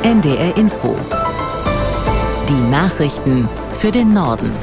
NDR Info. Die Nachrichten für den Norden.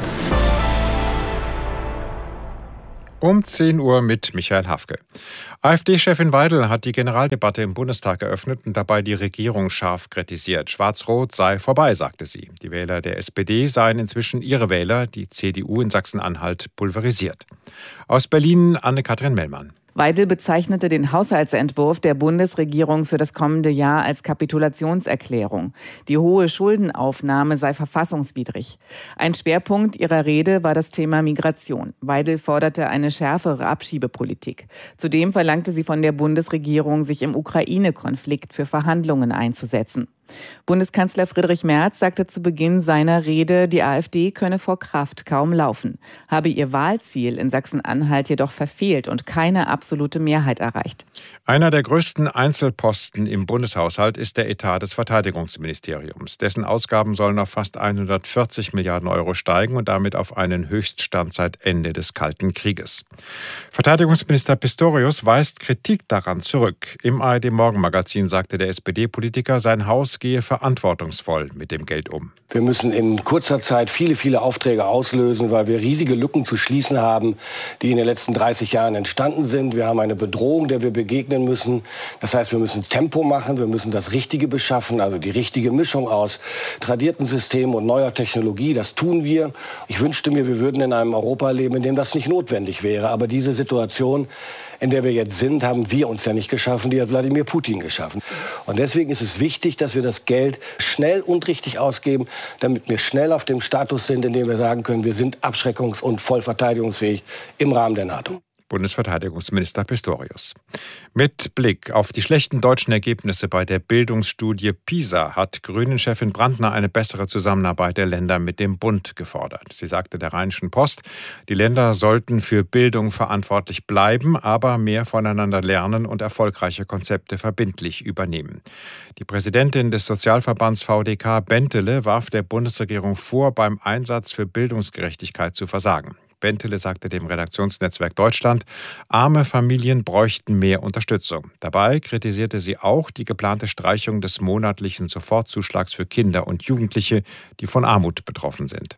Um 10 Uhr mit Michael Hafke. AfD-Chefin Weidel hat die Generaldebatte im Bundestag eröffnet und dabei die Regierung scharf kritisiert. Schwarz-Rot sei vorbei, sagte sie. Die Wähler der SPD seien inzwischen ihre Wähler, die CDU in Sachsen-Anhalt pulverisiert. Aus Berlin Anne-Kathrin Mellmann. Weidel bezeichnete den Haushaltsentwurf der Bundesregierung für das kommende Jahr als Kapitulationserklärung. Die hohe Schuldenaufnahme sei verfassungswidrig. Ein Schwerpunkt ihrer Rede war das Thema Migration. Weidel forderte eine schärfere Abschiebepolitik. Zudem verlangte sie von der Bundesregierung, sich im Ukraine-Konflikt für Verhandlungen einzusetzen. Bundeskanzler Friedrich Merz sagte zu Beginn seiner Rede, die AfD könne vor Kraft kaum laufen, habe ihr Wahlziel in Sachsen-Anhalt jedoch verfehlt und keine absolute Mehrheit erreicht. Einer der größten Einzelposten im Bundeshaushalt ist der Etat des Verteidigungsministeriums. Dessen Ausgaben sollen auf fast 140 Milliarden Euro steigen und damit auf einen Höchststand seit Ende des Kalten Krieges. Verteidigungsminister Pistorius weist Kritik daran zurück. Im ARD-Morgenmagazin sagte der SPD-Politiker, sein Haus gehe verantwortungsvoll mit dem Geld um. Wir müssen in kurzer Zeit viele Aufträge auslösen, weil wir riesige Lücken zu schließen haben, die in den letzten 30 Jahren entstanden sind. Wir haben eine Bedrohung, der wir begegnen müssen. Das heißt, wir müssen Tempo machen, wir müssen das Richtige beschaffen, also die richtige Mischung aus tradierten Systemen und neuer Technologie. Das tun wir. Ich wünschte mir, wir würden in einem Europa leben, in dem das nicht notwendig wäre. Aber diese Situation, in der wir jetzt sind, haben wir uns ja nicht geschaffen, die hat Wladimir Putin geschaffen. Und deswegen ist es wichtig, dass wir das Geld schnell und richtig ausgeben, damit wir schnell auf dem Status sind, in dem wir sagen können, wir sind abschreckungs- und voll verteidigungsfähig im Rahmen der NATO. Bundesverteidigungsminister Pistorius. Mit Blick auf die schlechten deutschen Ergebnisse bei der Bildungsstudie PISA hat Grünen-Chefin Brandner eine bessere Zusammenarbeit der Länder mit dem Bund gefordert. Sie sagte der Rheinischen Post, die Länder sollten für Bildung verantwortlich bleiben, aber mehr voneinander lernen und erfolgreiche Konzepte verbindlich übernehmen. Die Präsidentin des Sozialverbands VDK, Bentele, warf der Bundesregierung vor, beim Einsatz für Bildungsgerechtigkeit zu versagen. Bentele sagte dem Redaktionsnetzwerk Deutschland, arme Familien bräuchten mehr Unterstützung. Dabei kritisierte sie auch die geplante Streichung des monatlichen Sofortzuschlags für Kinder und Jugendliche, die von Armut betroffen sind.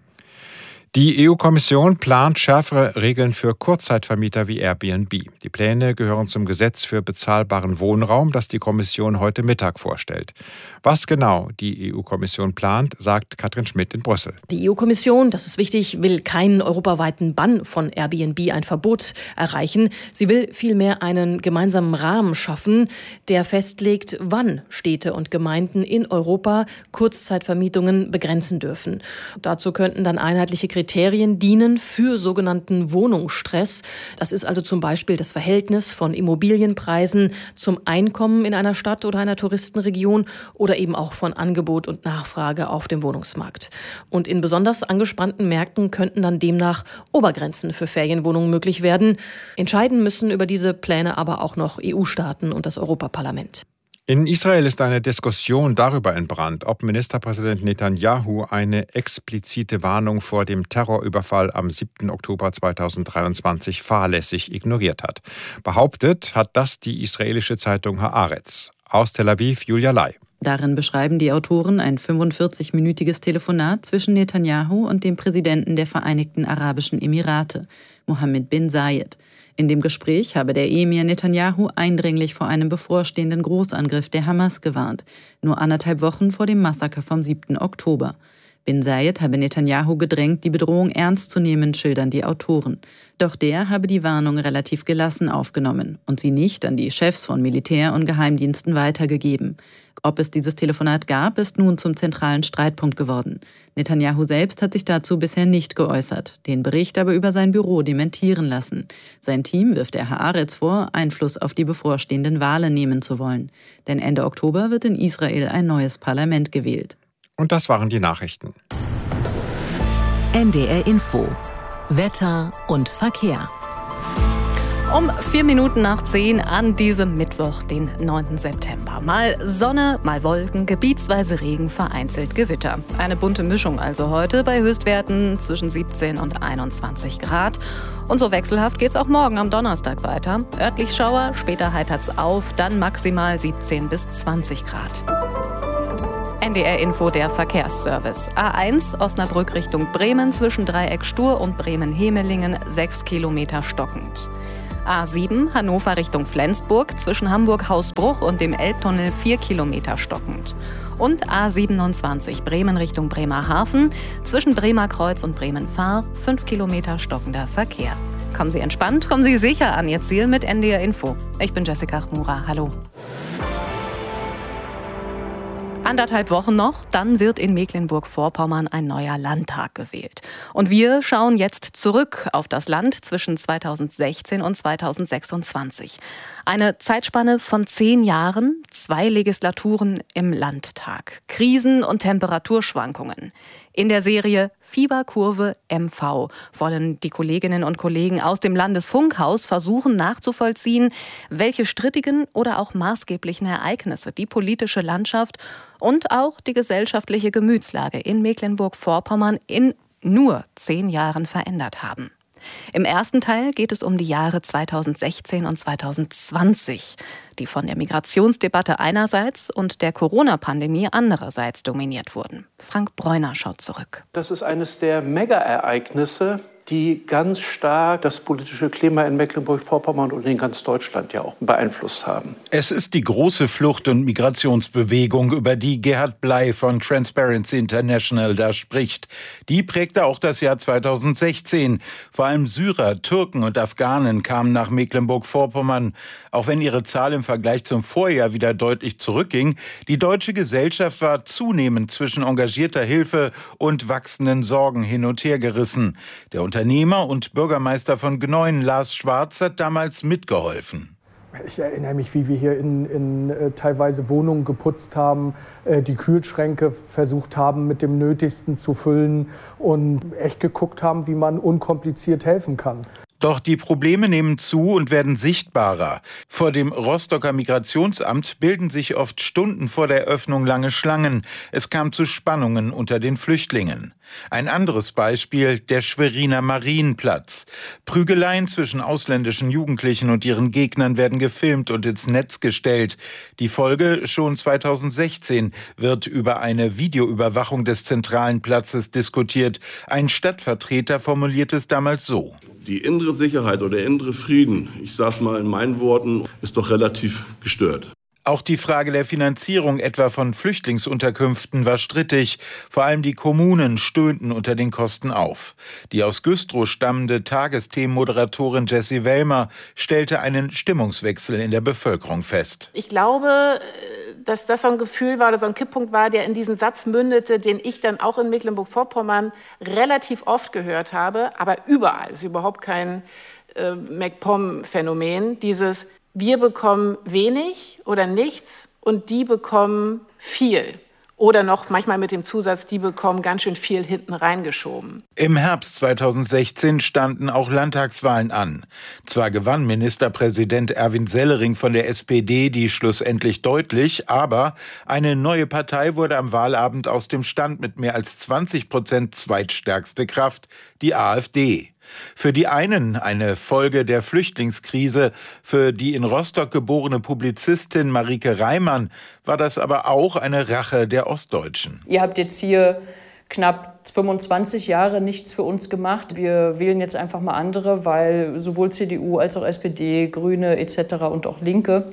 Die EU-Kommission plant schärfere Regeln für Kurzzeitvermieter wie Airbnb. Die Pläne gehören zum Gesetz für bezahlbaren Wohnraum, das die Kommission heute Mittag vorstellt. Was genau die EU-Kommission plant, sagt Katrin Schmidt in Brüssel. Die EU-Kommission, das ist wichtig, will keinen europaweiten Bann von Airbnb, ein Verbot erreichen. Sie will vielmehr einen gemeinsamen Rahmen schaffen, der festlegt, wann Städte und Gemeinden in Europa Kurzzeitvermietungen begrenzen dürfen. Dazu könnten dann einheitliche Kriterien dienen für sogenannten Wohnungsstress. Das ist also zum Beispiel das Verhältnis von Immobilienpreisen zum Einkommen in einer Stadt oder einer Touristenregion oder eben auch von Angebot und Nachfrage auf dem Wohnungsmarkt. Und in besonders angespannten Märkten könnten dann demnach Obergrenzen für Ferienwohnungen möglich werden. Entscheiden müssen über diese Pläne aber auch noch EU-Staaten und das Europaparlament. In Israel ist eine Diskussion darüber entbrannt, ob Ministerpräsident Netanyahu eine explizite Warnung vor dem Terrorüberfall am 7. Oktober 2023 fahrlässig ignoriert hat. Behauptet hat das die israelische Zeitung Haaretz. Aus Tel Aviv Julia Lai. Darin beschreiben die Autoren ein 45-minütiges Telefonat zwischen Netanyahu und dem Präsidenten der Vereinigten Arabischen Emirate, Mohammed bin Zayed. In dem Gespräch habe der Emir Netanyahu eindringlich vor einem bevorstehenden Großangriff der Hamas gewarnt, nur 1,5 Wochen vor dem Massaker vom 7. Oktober. Bin Zayed habe Netanyahu gedrängt, die Bedrohung ernst zu nehmen, schildern die Autoren. Doch der habe die Warnung relativ gelassen aufgenommen und sie nicht an die Chefs von Militär- und Geheimdiensten weitergegeben. Ob es dieses Telefonat gab, ist nun zum zentralen Streitpunkt geworden. Netanyahu selbst hat sich dazu bisher nicht geäußert, den Bericht aber über sein Büro dementieren lassen. Sein Team wirft der Haaretz vor, Einfluss auf die bevorstehenden Wahlen nehmen zu wollen. Denn Ende Oktober wird in Israel ein neues Parlament gewählt. Und das waren die Nachrichten. NDR Info. Wetter und Verkehr. Um 10:04 an diesem Mittwoch, den 9. September. Mal Sonne, mal Wolken, gebietsweise Regen, vereinzelt Gewitter. Eine bunte Mischung also heute bei Höchstwerten zwischen 17 und 21 Grad. Und so wechselhaft geht's auch morgen am Donnerstag weiter. Örtlich Schauer, später heitert's auf, dann maximal 17 bis 20 Grad. NDR Info, der Verkehrsservice. A1 Osnabrück Richtung Bremen zwischen Dreieck Stur und Bremen-Hemelingen 6 Kilometer stockend. A7 Hannover Richtung Flensburg zwischen Hamburg-Hausbruch und dem Elbtunnel 4 Kilometer stockend. Und A27 Bremen Richtung Bremerhaven zwischen Bremerkreuz und Bremen-Fahr 5 Kilometer stockender Verkehr. Kommen Sie entspannt, kommen Sie sicher an Ihr Ziel mit NDR Info. Ich bin Jessica Chmura. Hallo. 1,5 Wochen noch, dann wird in Mecklenburg-Vorpommern ein neuer Landtag gewählt. Und wir schauen jetzt zurück auf das Land zwischen 2016 und 2026. Eine Zeitspanne von 10 Jahren, 2 Legislaturen im Landtag, Krisen und Temperaturschwankungen. In der Serie Fieberkurve MV wollen die Kolleginnen und Kollegen aus dem Landesfunkhaus versuchen nachzuvollziehen, welche strittigen oder auch maßgeblichen Ereignisse die politische Landschaft und auch die gesellschaftliche Gemütslage in Mecklenburg-Vorpommern in nur 10 Jahren verändert haben. Im ersten Teil geht es um die Jahre 2016 und 2020, die von der Migrationsdebatte einerseits und der Corona-Pandemie andererseits dominiert wurden. Frank Bräuner schaut zurück. Das ist eines der Mega-Ereignisse, die ganz stark das politische Klima in Mecklenburg-Vorpommern und in ganz Deutschland ja auch beeinflusst haben. Es ist die große Flucht- und Migrationsbewegung, über die Gerhard Bley von Transparency International da spricht. Die prägte auch das Jahr 2016. Vor allem Syrer, Türken und Afghanen kamen nach Mecklenburg-Vorpommern. Auch wenn ihre Zahl im Vergleich zum Vorjahr wieder deutlich zurückging, die deutsche Gesellschaft war zunehmend zwischen engagierter Hilfe und wachsenden Sorgen hin und her gerissen. Der Unternehmer und Bürgermeister von Gneuen, Lars Schwarz, hat damals mitgeholfen. Ich erinnere mich, wie wir hier in teilweise Wohnungen geputzt haben, die Kühlschränke versucht haben, mit dem Nötigsten zu füllen und echt geguckt haben, wie man unkompliziert helfen kann. Doch die Probleme nehmen zu und werden sichtbarer. Vor dem Rostocker Migrationsamt bilden sich oft Stunden vor der Öffnung lange Schlangen. Es kam zu Spannungen unter den Flüchtlingen. Ein anderes Beispiel, der Schweriner Marienplatz. Prügeleien zwischen ausländischen Jugendlichen und ihren Gegnern werden gefilmt und ins Netz gestellt. Die Folge: schon 2016 wird über eine Videoüberwachung des zentralen Platzes diskutiert. Ein Stadtvertreter formuliert es damals so: Die innere Sicherheit oder der innere Frieden, ich sage es mal in meinen Worten, ist doch relativ gestört. Auch die Frage der Finanzierung etwa von Flüchtlingsunterkünften war strittig. Vor allem die Kommunen stöhnten unter den Kosten auf. Die aus Güstrow stammende Tagesthemenmoderatorin Jessie Wellmer stellte einen Stimmungswechsel in der Bevölkerung fest. Ich glaube, dass das so ein Gefühl war oder so ein Kipppunkt war, der in diesen Satz mündete, den ich dann auch in Mecklenburg-Vorpommern relativ oft gehört habe, aber überall, ist überhaupt kein MacPom-Phänomen, dieses: Wir bekommen wenig oder nichts und die bekommen viel. Oder noch manchmal mit dem Zusatz, die bekommen ganz schön viel hinten reingeschoben. Im Herbst 2016 standen auch Landtagswahlen an. Zwar gewann Ministerpräsident Erwin Sellering von der SPD die schlussendlich deutlich, aber eine neue Partei wurde am Wahlabend aus dem Stand mit mehr als 20% zweitstärkste Kraft, die AfD. Für die einen eine Folge der Flüchtlingskrise, für die in Rostock geborene Publizistin Marike Reimann war das aber auch eine Rache der Ostdeutschen. Ihr habt jetzt hier knapp 25 Jahre nichts für uns gemacht. Wir wählen jetzt einfach mal andere, weil sowohl CDU als auch SPD, Grüne etc. und auch Linke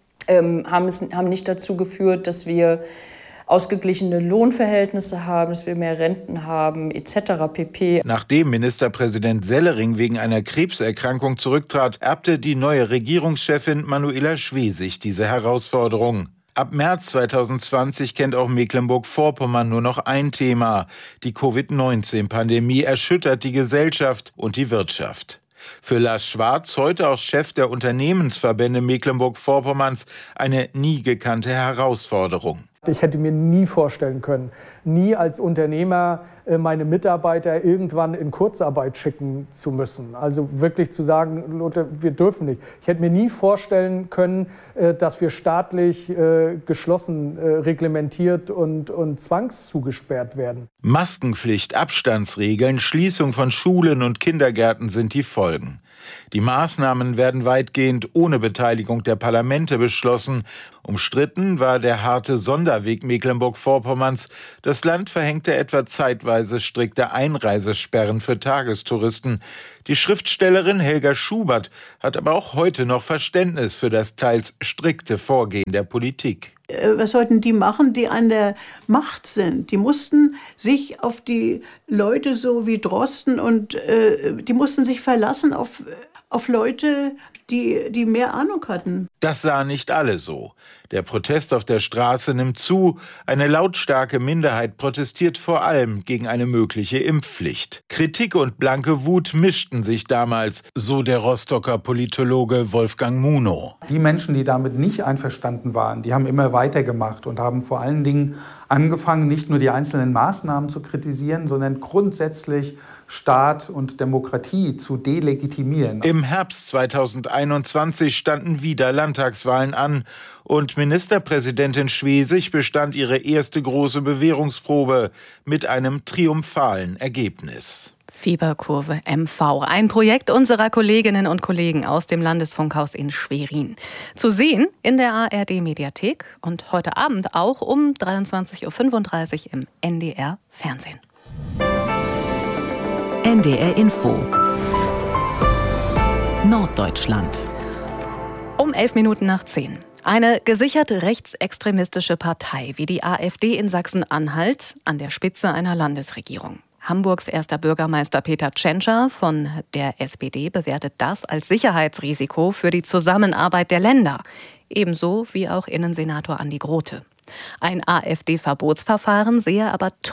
haben nicht dazu geführt, dass wir ausgeglichene Lohnverhältnisse haben, dass wir mehr Renten haben, etc. pp. Nachdem Ministerpräsident Sellering wegen einer Krebserkrankung zurücktrat, erbte die neue Regierungschefin Manuela Schwesig diese Herausforderung. Ab März 2020 kennt auch Mecklenburg-Vorpommern nur noch ein Thema. Die Covid-19-Pandemie erschüttert die Gesellschaft und die Wirtschaft. Für Lars Schwarz, heute auch Chef der Unternehmensverbände Mecklenburg-Vorpommerns, eine nie gekannte Herausforderung. Ich hätte mir nie vorstellen können, nie als Unternehmer meine Mitarbeiter irgendwann in Kurzarbeit schicken zu müssen. Also wirklich zu sagen, Leute, wir dürfen nicht. Ich hätte mir nie vorstellen können, dass wir staatlich geschlossen, reglementiert und zwangszugesperrt werden. Maskenpflicht, Abstandsregeln, Schließung von Schulen und Kindergärten sind die Folgen. Die Maßnahmen werden weitgehend ohne Beteiligung der Parlamente beschlossen. Umstritten war der harte Sonderweg Mecklenburg-Vorpommerns. Das Land verhängte etwa zeitweise strikte Einreisesperren für Tagestouristen. Die Schriftstellerin Helga Schubert hat aber auch heute noch Verständnis für das teils strikte Vorgehen der Politik. Was sollten die machen, die an der Macht sind? Die mussten sich auf die Leute so wie Drosten und die mussten sich verlassen auf Leute, die mehr Ahnung hatten. Das sahen nicht alle so. Der Protest auf der Straße nimmt zu. Eine lautstarke Minderheit protestiert vor allem gegen eine mögliche Impfpflicht. Kritik und blanke Wut mischten sich damals, so der Rostocker Politologe Wolfgang Munow. Die Menschen, die damit nicht einverstanden waren, die haben immer weitergemacht und haben vor allen Dingen angefangen, nicht nur die einzelnen Maßnahmen zu kritisieren, sondern grundsätzlich Staat und Demokratie zu delegitimieren. Im Herbst 2021 standen wieder Landtagswahlen an und Ministerpräsidentin Schwesig bestand ihre erste große Bewährungsprobe mit einem triumphalen Ergebnis. Fieberkurve MV, ein Projekt unserer Kolleginnen und Kollegen aus dem Landesfunkhaus in Schwerin. Zu sehen in der ARD-Mediathek und heute Abend auch um 23.35 Uhr im NDR Fernsehen. NDR Info Norddeutschland. Um 11:10. Eine gesichert rechtsextremistische Partei wie die AfD in Sachsen-Anhalt an der Spitze einer Landesregierung. Hamburgs erster Bürgermeister Peter Tschentscher von der SPD bewertet das als Sicherheitsrisiko für die Zusammenarbeit der Länder. Ebenso wie auch Innensenator Andi Grote. Ein AfD-Verbotsverfahren sehe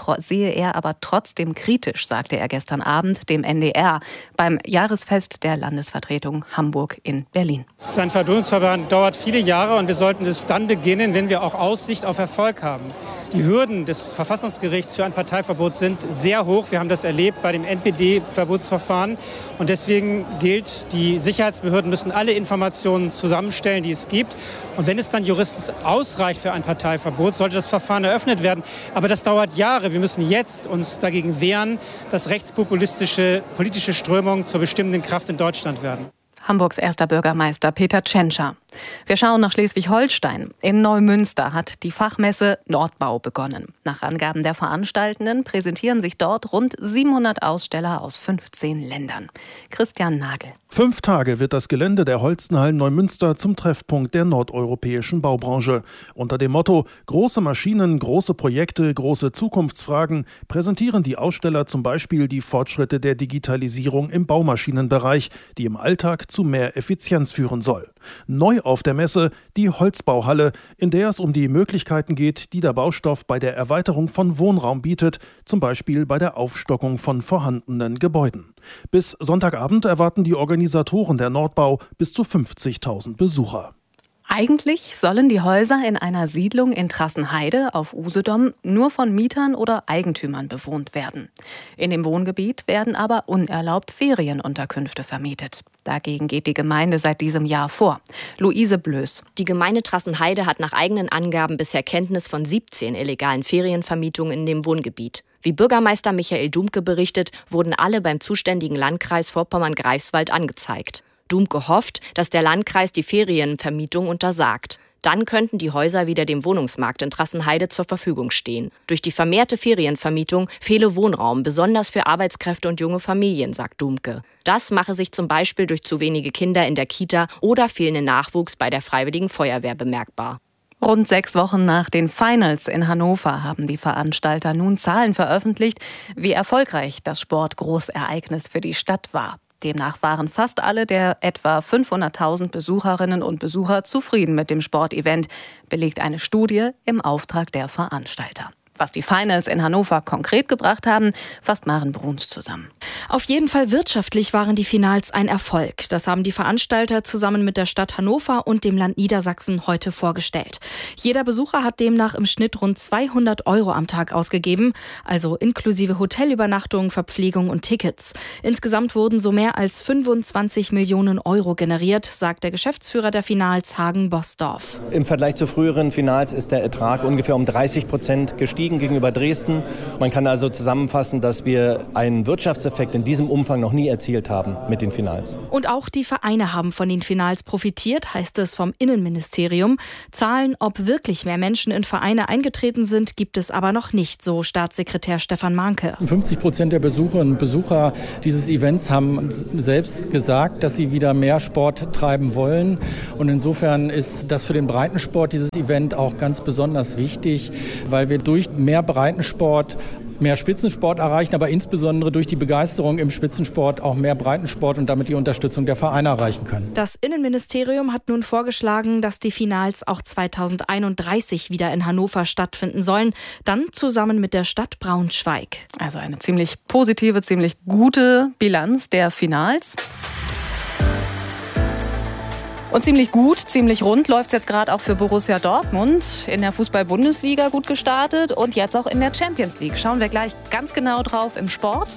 er aber trotzdem kritisch, sagte er gestern Abend dem NDR beim Jahresfest der Landesvertretung Hamburg in Berlin. So ein Verbotsverfahren dauert viele Jahre und wir sollten es dann beginnen, wenn wir auch Aussicht auf Erfolg haben. Die Hürden des Verfassungsgerichts für ein Parteiverbot sind sehr hoch. Wir haben das erlebt bei dem NPD-Verbotsverfahren. Und deswegen gilt, die Sicherheitsbehörden müssen alle Informationen zusammenstellen, die es gibt. Und wenn es dann juristisch ausreicht für ein Parteiverbot, sollte das Verfahren eröffnet werden. Aber das dauert Jahre. Wir müssen jetzt uns dagegen wehren, dass rechtspopulistische politische Strömungen zur bestimmenden Kraft in Deutschland werden. Hamburgs erster Bürgermeister Peter Tschentscher. Wir schauen nach Schleswig-Holstein. In Neumünster hat die Fachmesse Nordbau begonnen. Nach Angaben der Veranstaltenden präsentieren sich dort rund 700 Aussteller aus 15 Ländern. Christian Nagel. 5 Tage wird das Gelände der Holstenhallen Neumünster zum Treffpunkt der nordeuropäischen Baubranche. Unter dem Motto »Große Maschinen, große Projekte, große Zukunftsfragen« präsentieren die Aussteller zum Beispiel die Fortschritte der Digitalisierung im Baumaschinenbereich, die im Alltag zu mehr Effizienz führen soll. Neu auf der Messe die Holzbauhalle, in der es um die Möglichkeiten geht, die der Baustoff bei der Erweiterung von Wohnraum bietet, zum Beispiel bei der Aufstockung von vorhandenen Gebäuden. Bis Sonntagabend erwarten die Organisatoren der Nordbau bis zu 50.000 Besucher. Eigentlich sollen die Häuser in einer Siedlung in Trassenheide auf Usedom nur von Mietern oder Eigentümern bewohnt werden. In dem Wohngebiet werden aber unerlaubt Ferienunterkünfte vermietet. Dagegen geht die Gemeinde seit diesem Jahr vor. Luise Blöß. Die Gemeinde Trassenheide hat nach eigenen Angaben bisher Kenntnis von 17 illegalen Ferienvermietungen in dem Wohngebiet. Wie Bürgermeister Michael Dumke berichtet, wurden alle beim zuständigen Landkreis Vorpommern-Greifswald angezeigt. Dumke hofft, dass der Landkreis die Ferienvermietung untersagt. Dann könnten die Häuser wieder dem Wohnungsmarkt in Trassenheide zur Verfügung stehen. Durch die vermehrte Ferienvermietung fehle Wohnraum, besonders für Arbeitskräfte und junge Familien, sagt Dumke. Das mache sich zum Beispiel durch zu wenige Kinder in der Kita oder fehlenden Nachwuchs bei der Freiwilligen Feuerwehr bemerkbar. Rund 6 Wochen nach den Finals in Hannover haben die Veranstalter nun Zahlen veröffentlicht, wie erfolgreich das Sportgroßereignis für die Stadt war. Demnach waren fast alle der etwa 500.000 Besucherinnen und Besucher zufrieden mit dem Sportevent, belegt eine Studie im Auftrag der Veranstalter. Was die Finals in Hannover konkret gebracht haben, fasst Maren Bruns zusammen. Auf jeden Fall wirtschaftlich waren die Finals ein Erfolg. Das haben die Veranstalter zusammen mit der Stadt Hannover und dem Land Niedersachsen heute vorgestellt. Jeder Besucher hat demnach im Schnitt rund 200 € am Tag ausgegeben, also inklusive Hotelübernachtung, Verpflegung und Tickets. Insgesamt wurden so mehr als 25 Millionen € generiert, sagt der Geschäftsführer der Finals, Hagen Bosdorf. Im Vergleich zu früheren Finals ist der Ertrag ungefähr um 30% gestiegen. Siegen gegenüber Dresden. Man kann also zusammenfassen, dass wir einen Wirtschaftseffekt in diesem Umfang noch nie erzielt haben mit den Finals. Und auch die Vereine haben von den Finals profitiert, heißt es vom Innenministerium. Zahlen, ob wirklich mehr Menschen in Vereine eingetreten sind, gibt es aber noch nicht, so Staatssekretär Stefan Mahnke. 50% der Besucherinnen und Besucher dieses Events haben selbst gesagt, dass sie wieder mehr Sport treiben wollen. Und insofern ist das für den Breitensport, dieses Event, auch ganz besonders wichtig, weil wir durch mehr Breitensport mehr Spitzensport erreichen, aber insbesondere durch die Begeisterung im Spitzensport auch mehr Breitensport und damit die Unterstützung der Vereine erreichen können. Das Innenministerium hat nun vorgeschlagen, dass die Finals auch 2031 wieder in Hannover stattfinden sollen, dann zusammen mit der Stadt Braunschweig. Also eine ziemlich positive, ziemlich gute Bilanz der Finals. Und ziemlich gut, ziemlich rund läuft es jetzt gerade auch für Borussia Dortmund. In der Fußball-Bundesliga gut gestartet und jetzt auch in der Champions League. Schauen wir gleich ganz genau drauf im Sport.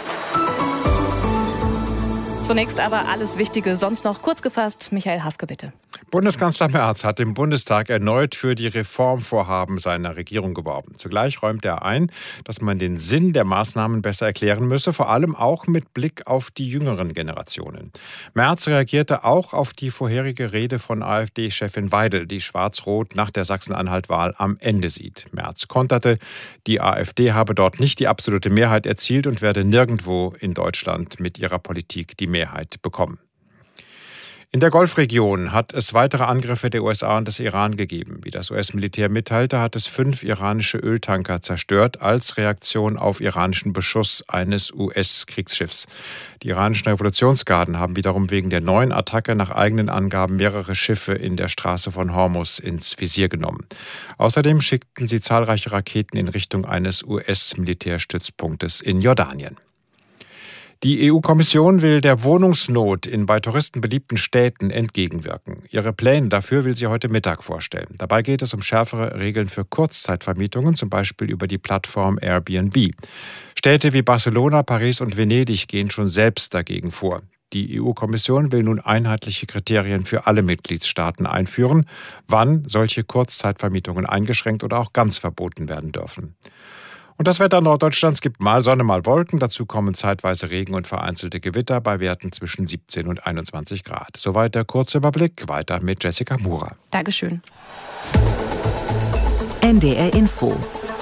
Zunächst aber alles Wichtige, sonst noch kurz gefasst. Michael Hafke, bitte. Bundeskanzler Merz hat im Bundestag erneut für die Reformvorhaben seiner Regierung geworben. Zugleich räumt er ein, dass man den Sinn der Maßnahmen besser erklären müsse, vor allem auch mit Blick auf die jüngeren Generationen. Merz reagierte auch auf die vorherige Rede von AfD-Chefin Weidel, die Schwarz-Rot nach der Sachsen-Anhalt-Wahl am Ende sieht. Merz konterte, die AfD habe dort nicht die absolute Mehrheit erzielt und werde nirgendwo in Deutschland mit ihrer Politik die Mehrheit bekommen. In der Golfregion hat es weitere Angriffe der USA und des Iran gegeben. Wie das US-Militär mitteilte, hat es 5 iranische Öltanker zerstört als Reaktion auf iranischen Beschuss eines US-Kriegsschiffs. Die iranischen Revolutionsgarden haben wiederum wegen der neuen Attacke nach eigenen Angaben mehrere Schiffe in der Straße von Hormuz ins Visier genommen. Außerdem schickten sie zahlreiche Raketen in Richtung eines US-Militärstützpunktes in Jordanien. Die EU-Kommission will der Wohnungsnot in bei Touristen beliebten Städten entgegenwirken. Ihre Pläne dafür will sie heute Mittag vorstellen. Dabei geht es um schärfere Regeln für Kurzzeitvermietungen, zum Beispiel über die Plattform Airbnb. Städte wie Barcelona, Paris und Venedig gehen schon selbst dagegen vor. Die EU-Kommission will nun einheitliche Kriterien für alle Mitgliedstaaten einführen, wann solche Kurzzeitvermietungen eingeschränkt oder auch ganz verboten werden dürfen. Und das Wetter Norddeutschlands gibt mal Sonne, mal Wolken. Dazu kommen zeitweise Regen und vereinzelte Gewitter bei Werten zwischen 17 und 21 Grad. Soweit der kurze Überblick. Weiter mit Jessica Mura. Dankeschön. NDR Info.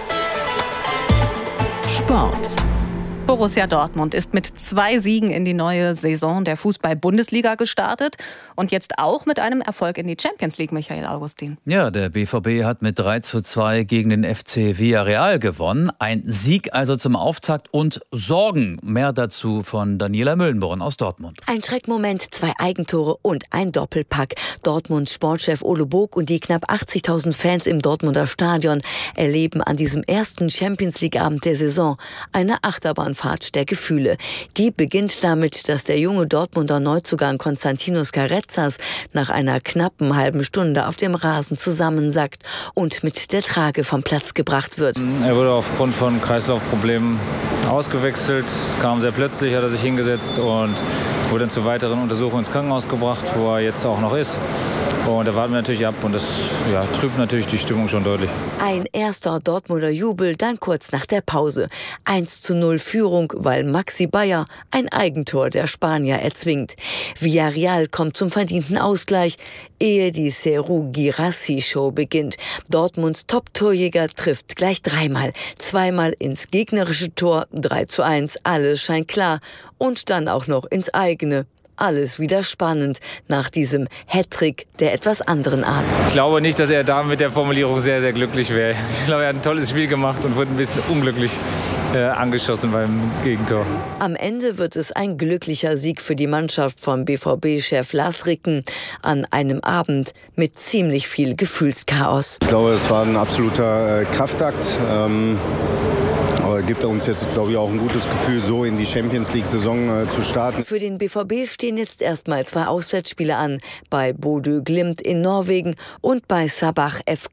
Sport. Borussia Dortmund ist mit 2 Siegen in die neue Saison der Fußball-Bundesliga gestartet und jetzt auch mit einem Erfolg in die Champions League, Michael Augustin. Ja, der BVB hat mit 3:2 gegen den FC Villarreal gewonnen. Ein Sieg also zum Auftakt und Sorgen. Mehr dazu von Daniela Müllenborn aus Dortmund. Ein Schreckmoment, 2 Eigentore und ein Doppelpack. Dortmunds Sportchef Ole Bog und die knapp 80.000 Fans im Dortmunder Stadion erleben an diesem ersten Champions-League-Abend der Saison eine Achterbahnfahrt der Gefühle. Die beginnt damit, dass der junge Dortmunder Neuzugang Konstantinos Carrezzas nach einer knappen halben Stunde auf dem Rasen zusammensackt und mit der Trage vom Platz gebracht wird. Er wurde aufgrund von Kreislaufproblemen ausgewechselt. Es kam sehr plötzlich, hat er sich hingesetzt und wurde dann zu weiteren Untersuchungen ins Krankenhaus gebracht, wo er jetzt auch noch ist. Und da warten wir natürlich ab und das trübt natürlich die Stimmung schon deutlich. Ein erster Dortmunder Jubel, dann kurz nach der Pause. 1:0 Führung, weil Maxi Bayer ein Eigentor der Spanier erzwingt. Villarreal kommt zum verdienten Ausgleich, ehe die Serhou Guirassy-Show beginnt. Dortmunds Top-Torjäger trifft gleich 3-mal. 2-mal ins gegnerische Tor, 3:1, alles scheint klar. Und dann auch noch ins eigene. Alles wieder spannend nach diesem Hattrick der etwas anderen Art. Ich glaube nicht, dass er da mit der Formulierung sehr, sehr glücklich wäre. Ich glaube, er hat ein tolles Spiel gemacht und wurde ein bisschen unglücklich angeschossen beim Gegentor. Am Ende wird es ein glücklicher Sieg für die Mannschaft von BVB-Chef Lars Ricken an einem Abend mit ziemlich viel Gefühlschaos. Ich glaube, es war ein absoluter Kraftakt. Aber gibt uns jetzt, glaube ich, auch ein gutes Gefühl, so in die Champions-League-Saison zu starten. Für den BVB stehen jetzt erstmal 2 Auswärtsspiele an. Bei Bodø Glimt in Norwegen und bei Sabach FK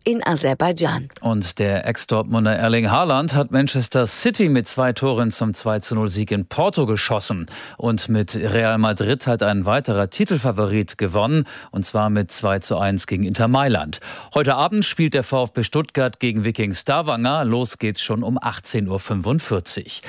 in Aserbaidschan. Und der Ex-Dortmunder Erling Haaland hat Manchester City mit 2 Toren zum 2:0-Sieg in Porto geschossen. Und mit Real Madrid hat ein weiterer Titelfavorit gewonnen, und zwar mit 2:1 gegen Inter Mailand. Heute Abend spielt der VfB Stuttgart gegen Viking Stavanger. Los geht's schon um 18:45 Uhr.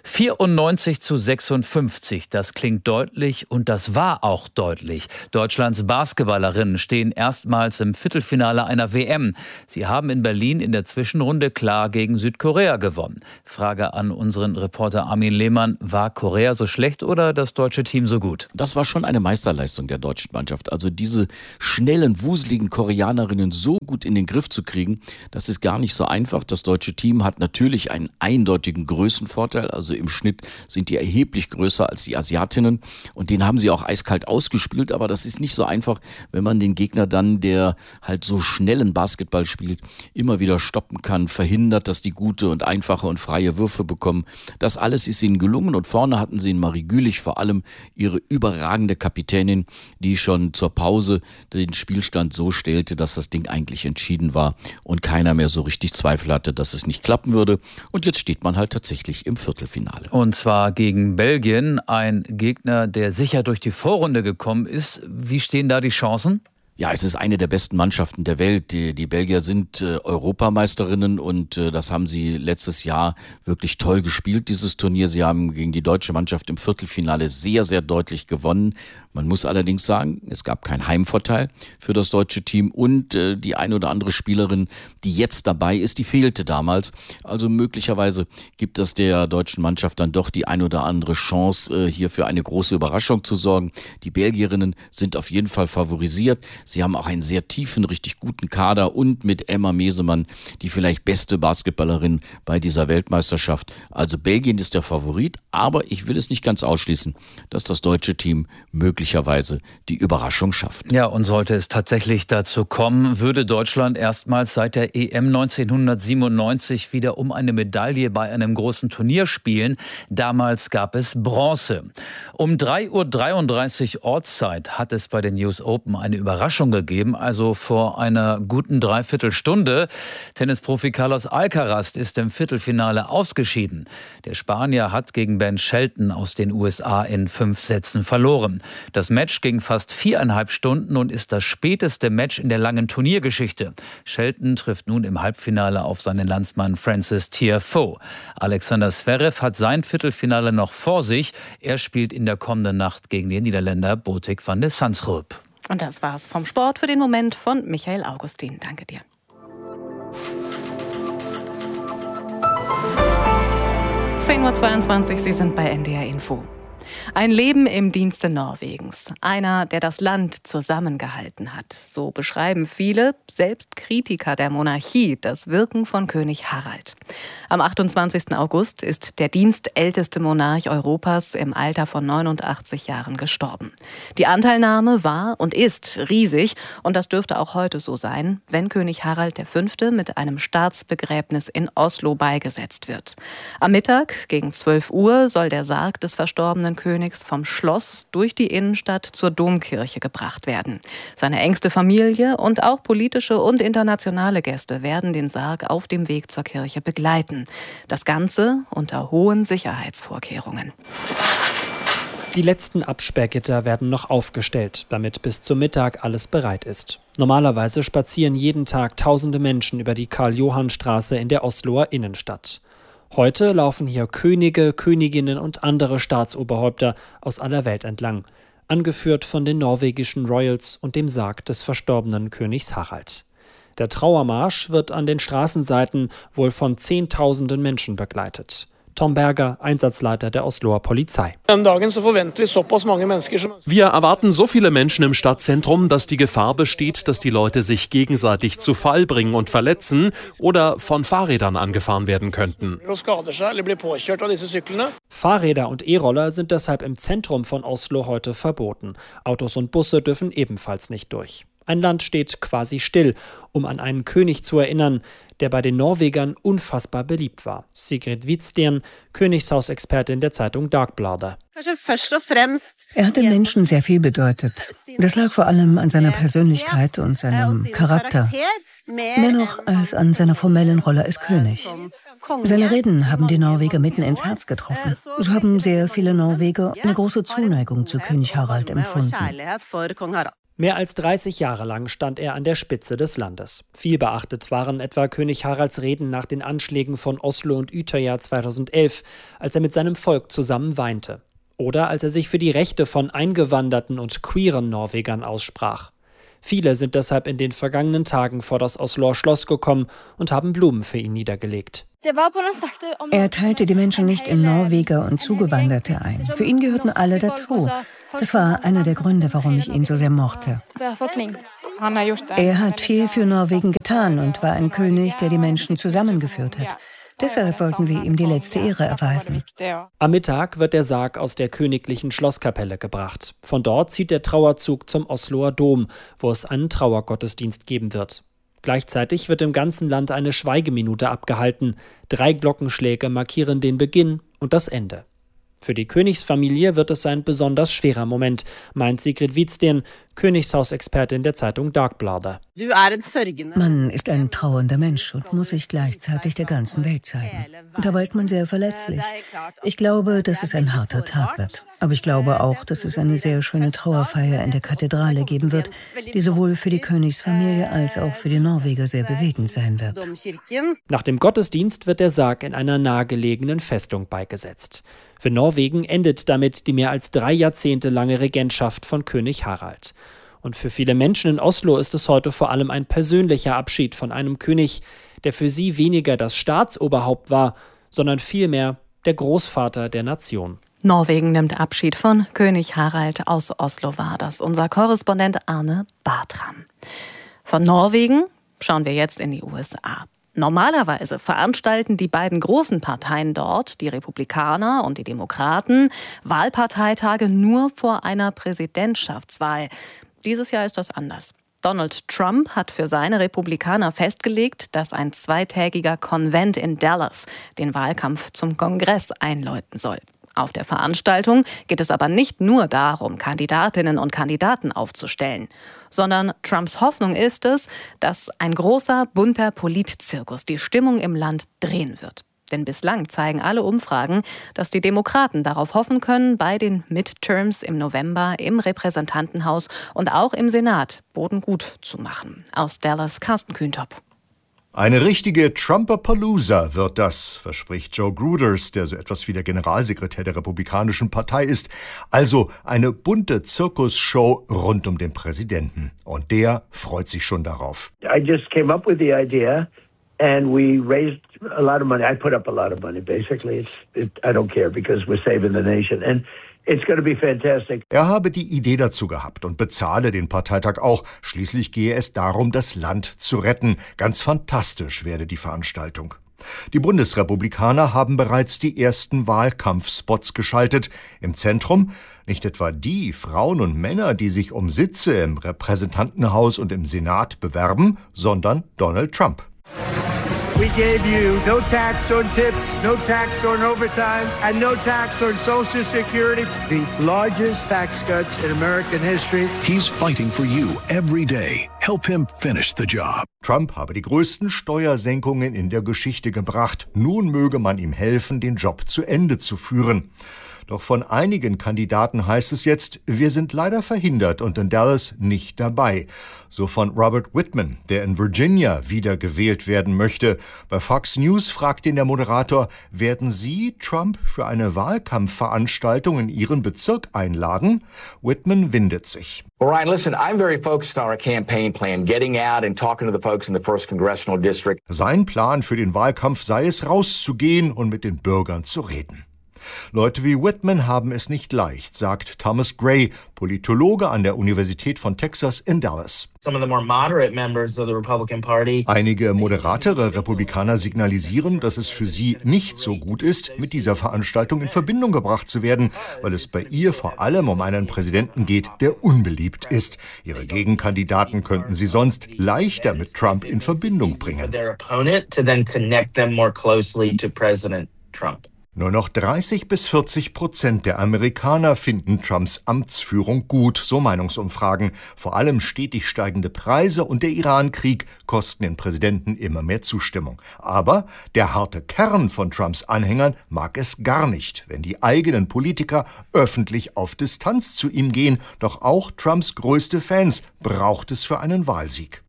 94:56, das klingt deutlich und das war auch deutlich. Deutschlands Basketballerinnen stehen erstmals im Viertelfinale einer WM. Sie haben in Berlin in der Zwischenrunde klar gegen Südkorea gewonnen. Frage an unseren Reporter Armin Lehmann: War Korea so schlecht oder das deutsche Team so gut? Das war schon eine Meisterleistung der deutschen Mannschaft. Also diese schnellen, wuseligen Koreanerinnen so gut in den Griff zu kriegen, das ist gar nicht so einfach. Das deutsche Team hat natürlich einen eindeutigen Größenvorteil. Also im Schnitt sind die erheblich größer als die Asiatinnen. Und den haben sie auch eiskalt ausgespielt. Aber das ist nicht so einfach, wenn man den Gegner dann, der halt so schnellen Basketball spielt, immer wieder stoppen kann, verhindert, dass die gute und einfache und freie Würfe bekommen. Das alles ist ihnen gelungen und vorne hatten sie in Marie Gülich vor allem ihre überragende Kapitänin, die schon zur Pause den Spielstand so stellte, dass das Ding eigentlich entschieden war und keiner mehr so richtig Zweifel hatte, dass es nicht klappen würde. Und jetzt steht man halt tatsächlich im Viertelfinale. Und zwar gegen Belgien, ein Gegner, der sicher durch die Vorrunde gekommen ist. Wie stehen da die Chancen? Ja, es ist eine der besten Mannschaften der Welt. Die Belgier sind Europameisterinnen und das haben sie letztes Jahr wirklich toll gespielt, dieses Turnier. Sie haben gegen die deutsche Mannschaft im Viertelfinale sehr, sehr deutlich gewonnen. Man muss allerdings sagen, es gab keinen Heimvorteil für das deutsche Team und die ein oder andere Spielerin, die jetzt dabei ist, die fehlte damals. Also möglicherweise gibt es der deutschen Mannschaft dann doch die ein oder andere Chance, hier für eine große Überraschung zu sorgen. Die Belgierinnen sind auf jeden Fall favorisiert. Sie haben auch einen sehr tiefen, richtig guten Kader und mit Emma Mesemann die vielleicht beste Basketballerin bei dieser Weltmeisterschaft. Also Belgien ist der Favorit, aber ich will es nicht ganz ausschließen, dass das deutsche Team möglicherweise die Überraschung schafft. Ja, und sollte es tatsächlich dazu kommen, würde Deutschland erstmals seit der EM 1997 wieder um eine Medaille bei einem großen Turnier spielen. Damals gab es Bronze. Um 3:33 Uhr Ortszeit hat es bei den US Open eine Überraschung gegeben, also vor einer guten Dreiviertelstunde. Tennisprofi Carlos Alcaraz ist im Viertelfinale ausgeschieden. Der Spanier hat gegen Ben Shelton aus den USA in 5 Sätzen verloren. Das Match ging fast 4,5 Stunden und ist das späteste Match in der langen Turniergeschichte. Shelton trifft nun im Halbfinale auf seinen Landsmann Francis Tiafoe. Alexander Zverev hat sein Viertelfinale noch vor sich. Er spielt in der kommenden Nacht gegen den Niederländer Botic van de Zandschulp. Und das war's vom Sport für den Moment von Michael Augustin. Danke dir. 10:22 Uhr, Sie sind bei NDR Info. Ein Leben im Dienste Norwegens. Einer, der das Land zusammengehalten hat. So beschreiben viele, selbst Kritiker der Monarchie, das Wirken von König Harald. Am 28. August ist der dienstälteste Monarch Europas im Alter von 89 Jahren gestorben. Die Anteilnahme war und ist riesig und das dürfte auch heute so sein, wenn König Harald V. mit einem Staatsbegräbnis in Oslo beigesetzt wird. Am Mittag gegen 12 Uhr soll der Sarg des verstorbenen Königs vom Schloss durch die Innenstadt zur Domkirche gebracht werden. Seine engste Familie und auch politische und internationale Gäste werden den Sarg auf dem Weg zur Kirche begleiten. Das Ganze unter hohen Sicherheitsvorkehrungen. Die letzten Absperrgitter werden noch aufgestellt, damit bis zum Mittag alles bereit ist. Normalerweise spazieren jeden Tag tausende Menschen über die Karl-Johann-Straße in der Osloer Innenstadt. Heute laufen hier Könige, Königinnen und andere Staatsoberhäupter aus aller Welt entlang, angeführt von den norwegischen Royals und dem Sarg des verstorbenen Königs Harald. Der Trauermarsch wird an den Straßenseiten wohl von Zehntausenden Menschen begleitet. Tom Berger, Einsatzleiter der Osloer Polizei. Wir erwarten so viele Menschen im Stadtzentrum, dass die Gefahr besteht, dass die Leute sich gegenseitig zu Fall bringen und verletzen oder von Fahrrädern angefahren werden könnten. Fahrräder und E-Roller sind deshalb im Zentrum von Oslo heute verboten. Autos und Busse dürfen ebenfalls nicht durch. Ein Land steht quasi still, um an einen König zu erinnern, der bei den Norwegern unfassbar beliebt war. Sigrid Hvitsten, Königshausexpertin der Zeitung Dagbladet. Er hat den Menschen sehr viel bedeutet. Das lag vor allem an seiner Persönlichkeit und seinem Charakter. Mehr noch als an seiner formellen Rolle als König. Seine Reden haben die Norweger mitten ins Herz getroffen. So haben sehr viele Norweger eine große Zuneigung zu König Harald empfunden. Mehr als 30 Jahre lang stand er an der Spitze des Landes. Viel beachtet waren etwa König Haralds Reden nach den Anschlägen von Oslo und Utøya 2011, als er mit seinem Volk zusammen weinte. Oder als er sich für die Rechte von eingewanderten und queeren Norwegern aussprach. Viele sind deshalb in den vergangenen Tagen vor das Osloer Schloss gekommen und haben Blumen für ihn niedergelegt. Er teilte die Menschen nicht in Norweger und Zugewanderte ein. Für ihn gehörten alle dazu. Das war einer der Gründe, warum ich ihn so sehr mochte. Er hat viel für Norwegen getan und war ein König, der die Menschen zusammengeführt hat. Deshalb wollten wir ihm die letzte Ehre erweisen. Am Mittag wird der Sarg aus der königlichen Schlosskapelle gebracht. Von dort zieht der Trauerzug zum Osloer Dom, wo es einen Trauergottesdienst geben wird. Gleichzeitig wird im ganzen Land eine Schweigeminute abgehalten. 3 Glockenschläge markieren den Beginn und das Ende. Für die Königsfamilie wird es ein besonders schwerer Moment, meint Sigrid Hvitsten, Königshausexpertin der Zeitung Dagbladet. Man ist ein trauernder Mensch und muss sich gleichzeitig der ganzen Welt zeigen. Dabei ist man sehr verletzlich. Ich glaube, dass es ein harter Tag wird. Aber ich glaube auch, dass es eine sehr schöne Trauerfeier in der Kathedrale geben wird, die sowohl für die Königsfamilie als auch für die Norweger sehr bewegend sein wird. Nach dem Gottesdienst wird der Sarg in einer nahegelegenen Festung beigesetzt. Für Norwegen endet damit die mehr als 3 Jahrzehnte lange Regentschaft von König Harald. Und für viele Menschen in Oslo ist es heute vor allem ein persönlicher Abschied von einem König, der für sie weniger das Staatsoberhaupt war, sondern vielmehr der Großvater der Nation. Norwegen nimmt Abschied von König Harald. Aus Oslo war das unser Korrespondent Arne Bartram. Von Norwegen schauen wir jetzt in die USA. Normalerweise veranstalten die beiden großen Parteien dort, die Republikaner und die Demokraten, Wahlparteitage nur vor einer Präsidentschaftswahl. Dieses Jahr ist das anders. Donald Trump hat für seine Republikaner festgelegt, dass ein 2-tägiger Konvent in Dallas den Wahlkampf zum Kongress einläuten soll. Auf der Veranstaltung geht es aber nicht nur darum, Kandidatinnen und Kandidaten aufzustellen, sondern Trumps Hoffnung ist es, dass ein großer, bunter Politzirkus die Stimmung im Land drehen wird. Denn bislang zeigen alle Umfragen, dass die Demokraten darauf hoffen können, bei den Midterms im November im Repräsentantenhaus und auch im Senat Boden gut zu machen. Aus Dallas, Carsten Kühntop. Eine richtige Trumpapalooza wird das, verspricht Joe Gruders, der so etwas wie der Generalsekretär der Republikanischen Partei ist. Also eine bunte Zirkusshow rund um den Präsidenten. Und der freut sich schon darauf. I just came up with the idea and we raised a lot of money. I put up a lot of money, basically. I don't care because we're saving the nation. And it's going to be fantastic. Er habe die Idee dazu gehabt und bezahle den Parteitag auch. Schließlich gehe es darum, das Land zu retten. Ganz fantastisch werde die Veranstaltung. Die Bundesrepublikaner haben bereits die ersten Wahlkampfspots geschaltet. Im Zentrum nicht etwa die Frauen und Männer, die sich um Sitze im Repräsentantenhaus und im Senat bewerben, sondern Donald Trump. We gave you no tax on tips, no tax on overtime, and no tax on Social Security. The largest tax cuts in American history. He's fighting for you every day. Help him finish the job. Trump habe die größten Steuersenkungen in der Geschichte gebracht. Nun möge man ihm helfen, den Job zu Ende zu führen. Doch von einigen Kandidaten heißt es jetzt, wir sind leider verhindert und in Dallas nicht dabei. So von Robert Whitman, der in Virginia wiedergewählt werden möchte. Bei Fox News fragt ihn der Moderator, werden Sie Trump für eine Wahlkampfveranstaltung in Ihren Bezirk einladen? Whitman windet sich. Well, Ryan, listen, I'm very focused on our campaign plan, getting out and talking to the folks in the 1st Congressional District. Sein Plan für den Wahlkampf sei es, rauszugehen und mit den Bürgern zu reden. Leute wie Whitman haben es nicht leicht, sagt Thomas Gray, Politologe an der Universität von Texas in Dallas. Einige moderatere Republikaner signalisieren, dass es für sie nicht so gut ist, mit dieser Veranstaltung in Verbindung gebracht zu werden, weil es bei ihr vor allem um einen Präsidenten geht, der unbeliebt ist. Ihre Gegenkandidaten könnten sie sonst leichter mit Trump in Verbindung bringen. Nur noch 30-40% der Amerikaner finden Trumps Amtsführung gut, so Meinungsumfragen. Vor allem stetig steigende Preise und der Iran-Krieg kosten den Präsidenten immer mehr Zustimmung. Aber der harte Kern von Trumps Anhängern mag es gar nicht, wenn die eigenen Politiker öffentlich auf Distanz zu ihm gehen. Doch auch Trumps größte Fans braucht es für einen Wahlsieg.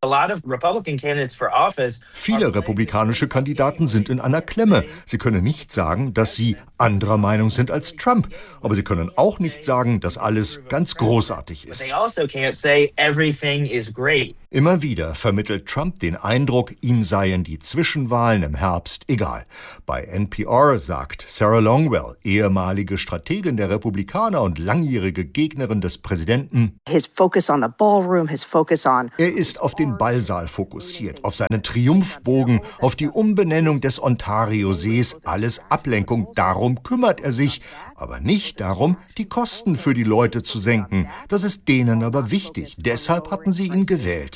Viele republikanische Kandidaten sind in einer Klemme. Sie können nicht sagen, dass sie anderer Meinung sind als Trump. Aber sie können auch nicht sagen, dass alles ganz großartig ist. Immer wieder vermittelt Trump den Eindruck, ihm seien die Zwischenwahlen im Herbst egal. Bei NPR sagt Sarah Longwell, ehemalige Strategin der Republikaner und langjährige Gegnerin des Präsidenten, er ist auf den Ballsaal fokussiert, auf seinen Triumphbogen, auf die Umbenennung des Ontario-Sees, alles Ablenkung, darum kümmert er sich, aber nicht darum, die Kosten für die Leute zu senken. Das ist denen aber wichtig, deshalb hatten sie ihn gewählt.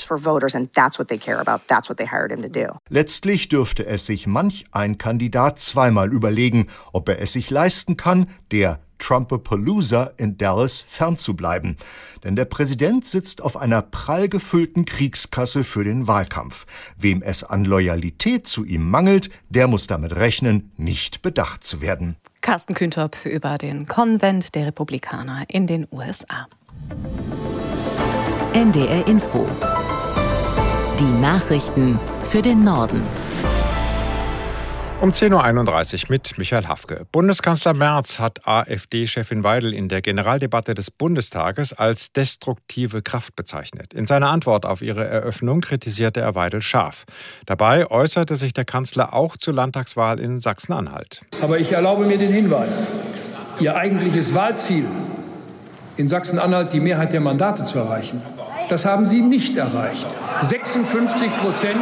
Letztlich dürfte es sich manch ein Kandidat zweimal überlegen, ob er es sich leisten kann, der Trumpapalooza in Dallas fernzubleiben. Denn der Präsident sitzt auf einer prall gefüllten Kriegskasse für den Wahlkampf. Wem es an Loyalität zu ihm mangelt, der muss damit rechnen, nicht bedacht zu werden. Carsten Kühntop über den Konvent der Republikaner in den USA. NDR Info. Die Nachrichten für den Norden. Um 10.31 Uhr mit Michael Hafke. Bundeskanzler Merz hat AfD-Chefin Weidel in der Generaldebatte des Bundestages als destruktive Kraft bezeichnet. In seiner Antwort auf ihre Eröffnung kritisierte er Weidel scharf. Dabei äußerte sich der Kanzler auch zur Landtagswahl in Sachsen-Anhalt. Aber ich erlaube mir den Hinweis, Ihr eigentliches Wahlziel, in Sachsen-Anhalt die Mehrheit der Mandate zu erreichen, das haben Sie nicht erreicht. 56%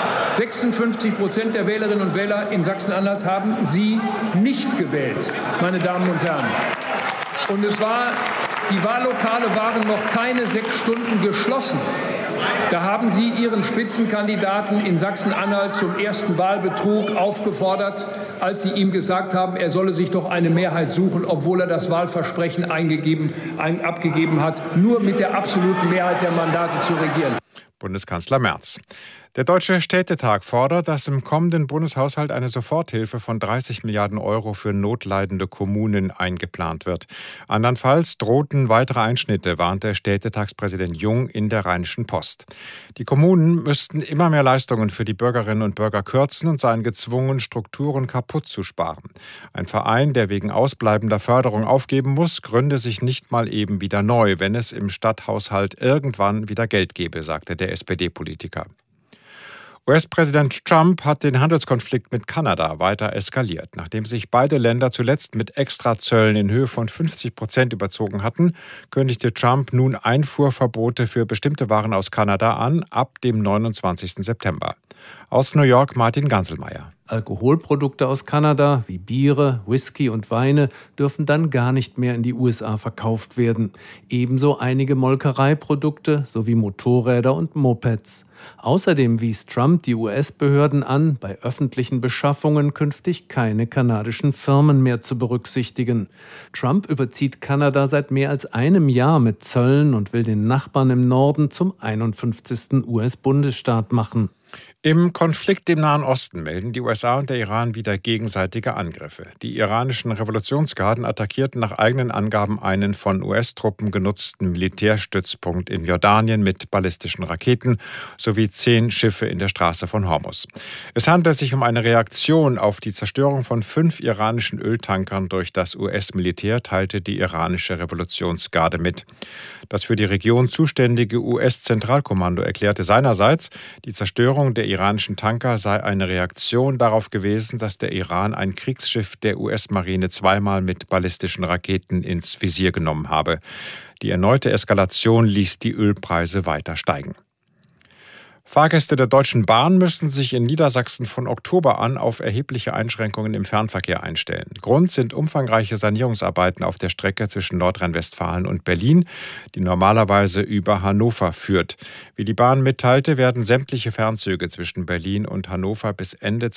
der Wählerinnen und Wähler in Sachsen-Anhalt haben Sie nicht gewählt, meine Damen und Herren. Und die Wahllokale waren noch keine 6 Stunden geschlossen. Da haben Sie Ihren Spitzenkandidaten in Sachsen-Anhalt zum ersten Wahlbetrug aufgefordert, als Sie ihm gesagt haben, er solle sich doch eine Mehrheit suchen, obwohl er das Wahlversprechen abgegeben hat, nur mit der absoluten Mehrheit der Mandate zu regieren. Bundeskanzler Merz. Der Deutsche Städtetag fordert, dass im kommenden Bundeshaushalt eine Soforthilfe von 30 Milliarden Euro für notleidende Kommunen eingeplant wird. Andernfalls drohten weitere Einschnitte, warnte Städtetagspräsident Jung in der Rheinischen Post. Die Kommunen müssten immer mehr Leistungen für die Bürgerinnen und Bürger kürzen und seien gezwungen, Strukturen kaputt zu sparen. Ein Verein, der wegen ausbleibender Förderung aufgeben muss, gründe sich nicht mal eben wieder neu, wenn es im Stadthaushalt irgendwann wieder Geld gebe, sagte der SPD-Politiker. US-Präsident Trump hat den Handelskonflikt mit Kanada weiter eskaliert. Nachdem sich beide Länder zuletzt mit Extrazöllen in Höhe von 50% überzogen hatten, kündigte Trump nun Einfuhrverbote für bestimmte Waren aus Kanada an, ab dem 29. September. Aus New York Martin Ganselmeier. Alkoholprodukte aus Kanada wie Biere, Whisky und Weine dürfen dann gar nicht mehr in die USA verkauft werden. Ebenso einige Molkereiprodukte sowie Motorräder und Mopeds. Außerdem wies Trump die US-Behörden an, bei öffentlichen Beschaffungen künftig keine kanadischen Firmen mehr zu berücksichtigen. Trump überzieht Kanada seit mehr als einem Jahr mit Zöllen und will den Nachbarn im Norden zum 51. US-Bundesstaat machen. Im Konflikt im Nahen Osten melden die USA und der Iran wieder gegenseitige Angriffe. Die iranischen Revolutionsgarden attackierten nach eigenen Angaben einen von US-Truppen genutzten Militärstützpunkt in Jordanien mit ballistischen Raketen sowie 10 Schiffe in der Straße von Hormuz. Es handelt sich um eine Reaktion auf die Zerstörung von 5 iranischen Öltankern durch das US-Militär, teilte die iranische Revolutionsgarde mit. Das für die Region zuständige US-Zentralkommando erklärte seinerseits, die Zerstörung der iranischen Tanker sei eine Reaktion darauf gewesen, dass der Iran ein Kriegsschiff der US-Marine zweimal mit ballistischen Raketen ins Visier genommen habe. Die erneute Eskalation ließ die Ölpreise weiter steigen. Fahrgäste der Deutschen Bahn müssen sich in Niedersachsen von Oktober an auf erhebliche Einschränkungen im Fernverkehr einstellen. Grund sind umfangreiche Sanierungsarbeiten auf der Strecke zwischen Nordrhein-Westfalen und Berlin, die normalerweise über Hannover führt. Wie die Bahn mitteilte, werden sämtliche Fernzüge zwischen Berlin und Hannover bis Ende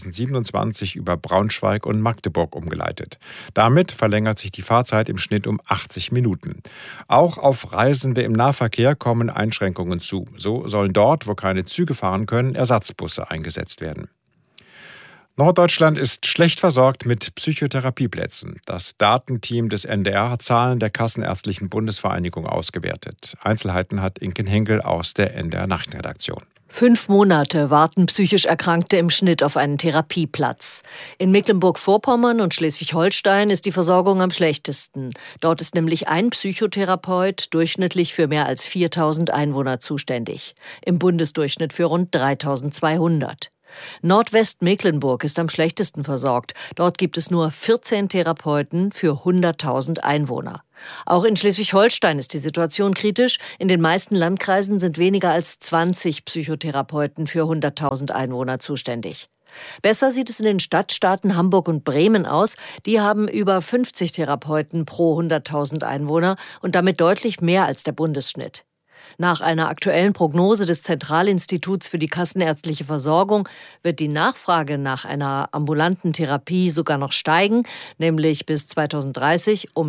2027 über Braunschweig und Magdeburg umgeleitet. Damit verlängert sich die Fahrzeit im Schnitt um 80 Minuten. Auch auf Reisende im Nahverkehr kommen Einschränkungen zu. So sollen dort, wo keine Züge fahren können, Ersatzbusse eingesetzt werden. Norddeutschland ist schlecht versorgt mit Psychotherapieplätzen. Das Datenteam des NDR hat Zahlen der Kassenärztlichen Bundesvereinigung ausgewertet. Einzelheiten hat Inken Henkel aus der NDR Nachrichtenredaktion. 5 Monate warten psychisch Erkrankte im Schnitt auf einen Therapieplatz. In Mecklenburg-Vorpommern und Schleswig-Holstein ist die Versorgung am schlechtesten. Dort ist nämlich ein Psychotherapeut durchschnittlich für mehr als 4.000 Einwohner zuständig. Im Bundesdurchschnitt für rund 3.200. Nordwestmecklenburg ist am schlechtesten versorgt. Dort gibt es nur 14 Therapeuten für 100.000 Einwohner. Auch in Schleswig-Holstein ist die Situation kritisch. In den meisten Landkreisen sind weniger als 20 Psychotherapeuten für 100.000 Einwohner zuständig. Besser sieht es in den Stadtstaaten Hamburg und Bremen aus. Die haben über 50 Therapeuten pro 100.000 Einwohner und damit deutlich mehr als der Bundesschnitt. Nach einer aktuellen Prognose des Zentralinstituts für die kassenärztliche Versorgung wird die Nachfrage nach einer ambulanten Therapie sogar noch steigen, nämlich bis 2030 um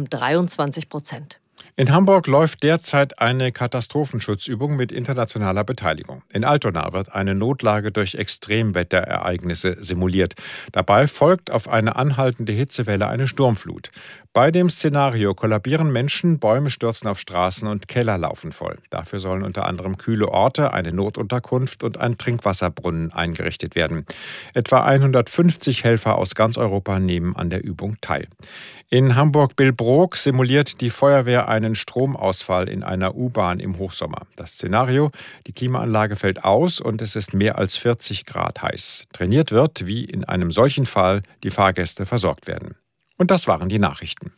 23%. In Hamburg läuft derzeit eine Katastrophenschutzübung mit internationaler Beteiligung. In Altona wird eine Notlage durch Extremwetterereignisse simuliert. Dabei folgt auf eine anhaltende Hitzewelle eine Sturmflut. Bei dem Szenario kollabieren Menschen, Bäume stürzen auf Straßen und Keller laufen voll. Dafür sollen unter anderem kühle Orte, eine Notunterkunft und ein Trinkwasserbrunnen eingerichtet werden. Etwa 150 Helfer aus ganz Europa nehmen an der Übung teil. In Hamburg-Billbrook simuliert die Feuerwehr einen Stromausfall in einer U-Bahn im Hochsommer. Das Szenario: die Klimaanlage fällt aus und es ist mehr als 40 Grad heiß. Trainiert wird, wie in einem solchen Fall die Fahrgäste versorgt werden. Und das waren die Nachrichten.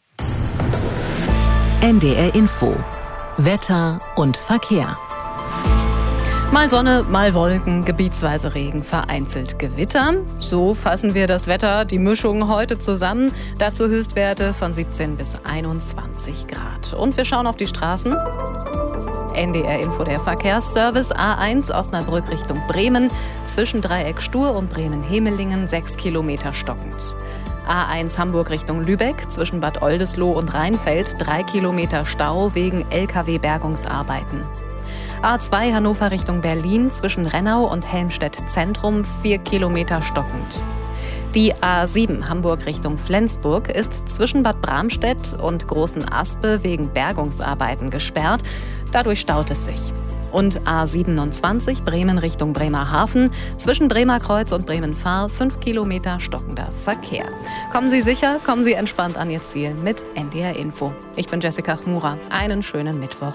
NDR Info. Wetter und Verkehr. Mal Sonne, mal Wolken, gebietsweise Regen, vereinzelt Gewitter. So fassen wir das Wetter, die Mischung heute zusammen. Dazu Höchstwerte von 17 bis 21 Grad. Und wir schauen auf die Straßen. NDR Info, der Verkehrsservice. A1 Osnabrück Richtung Bremen. Zwischen Dreieck Stur und Bremen-Hemelingen 6 Kilometer stockend. A1 Hamburg Richtung Lübeck. Zwischen Bad Oldesloe und Rheinfeld 3 Kilometer Stau wegen LKW-Bergungsarbeiten. A2 Hannover Richtung Berlin, zwischen Rennau und Helmstedt Zentrum 4 Kilometer stockend. Die A7 Hamburg Richtung Flensburg ist zwischen Bad Bramstedt und Großen Aspe wegen Bergungsarbeiten gesperrt. Dadurch staut es sich. Und A27 Bremen Richtung Bremerhaven, zwischen Bremerkreuz und Bremen-Fahr 5 Kilometer stockender Verkehr. Kommen Sie sicher, kommen Sie entspannt an Ihr Ziel mit NDR Info. Ich bin Jessica Chmura. Einen schönen Mittwoch.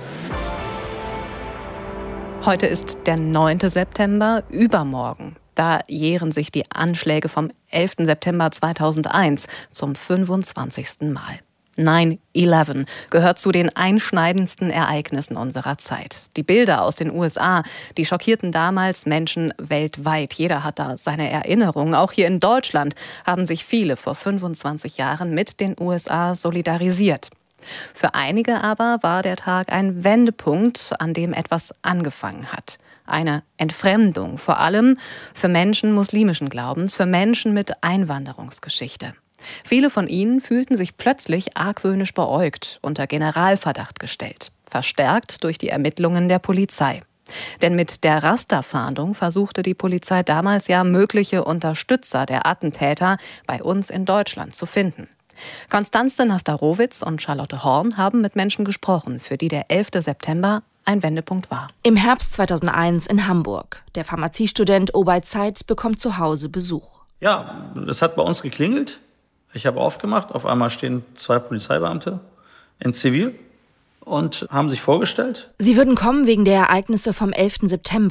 Heute ist der 9. September, übermorgen. Da jähren sich die Anschläge vom 11. September 2001 zum 25. Mal. 9/11 gehört zu den einschneidendsten Ereignissen unserer Zeit. Die Bilder aus den USA, die schockierten damals Menschen weltweit. Jeder hat da seine Erinnerungen. Auch hier in Deutschland haben sich viele vor 25 Jahren mit den USA solidarisiert. Für einige aber war der Tag ein Wendepunkt, an dem etwas angefangen hat. Eine Entfremdung, vor allem für Menschen muslimischen Glaubens, für Menschen mit Einwanderungsgeschichte. Viele von ihnen fühlten sich plötzlich argwöhnisch beäugt, unter Generalverdacht gestellt, verstärkt durch die Ermittlungen der Polizei. Denn mit der Rasterfahndung versuchte die Polizei damals ja mögliche Unterstützer der Attentäter bei uns in Deutschland zu finden. Konstanze Nastarowitz und Charlotte Horn haben mit Menschen gesprochen, für die der 11. September ein Wendepunkt war. Im Herbst 2001 in Hamburg. Der Pharmaziestudent Obaid Said bekommt zu Hause Besuch. Ja, es hat bei uns geklingelt. Ich habe aufgemacht. Auf einmal stehen 2 Polizeibeamte in Zivil und haben sich vorgestellt. Sie würden kommen wegen der Ereignisse vom 11. September.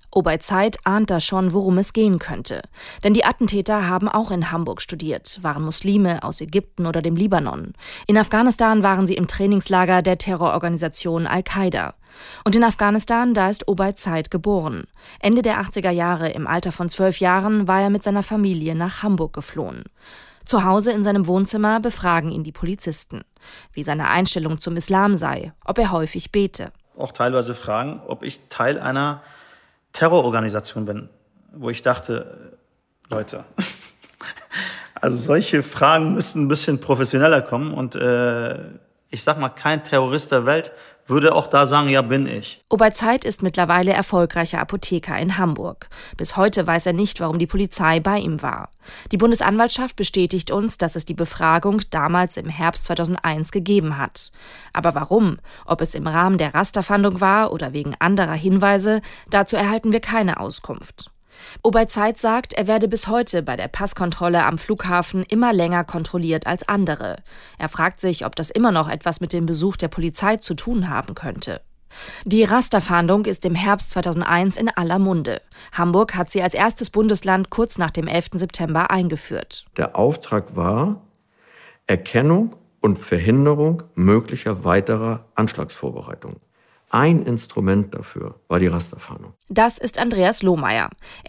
Obay Zeid ahnt da schon, worum es gehen könnte. Denn die Attentäter haben auch in Hamburg studiert, waren Muslime aus Ägypten oder dem Libanon. In Afghanistan waren sie im Trainingslager der Terrororganisation Al-Qaida. Und in Afghanistan, da ist Obay Zeid geboren. Ende der 80er Jahre, im Alter von 12 Jahren, war er mit seiner Familie nach Hamburg geflohen. Zu Hause in seinem Wohnzimmer befragen ihn die Polizisten, wie seine Einstellung zum Islam sei, ob er häufig bete. Auch teilweise fragen, ob ich Teil einer Terrororganisation bin, wo ich dachte, Leute, also solche Fragen müssten ein bisschen professioneller kommen und ich sag mal, kein Terrorist der Welt würde auch da sagen, ja, bin ich. Obay Zeid ist mittlerweile erfolgreicher Apotheker in Hamburg. Bis heute weiß er nicht, warum die Polizei bei ihm war. Die Bundesanwaltschaft bestätigt uns, dass es die Befragung damals im Herbst 2001 gegeben hat. Aber warum? Ob es im Rahmen der Rasterfahndung war oder wegen anderer Hinweise, dazu erhalten wir keine Auskunft. Obay Zeid sagt, er werde bis heute bei der Passkontrolle am Flughafen immer länger kontrolliert als andere. Er fragt sich, ob das immer noch etwas mit dem Besuch der Polizei zu tun haben könnte. Die Rasterfahndung ist im Herbst 2001 in aller Munde. Hamburg hat sie als erstes Bundesland kurz nach dem 11. September eingeführt. Der Auftrag war Erkennung und Verhinderung möglicher weiterer Anschlagsvorbereitungen. Ein Instrument dafür war die Rasterfahndung. Das ist Andreas Lohmeier.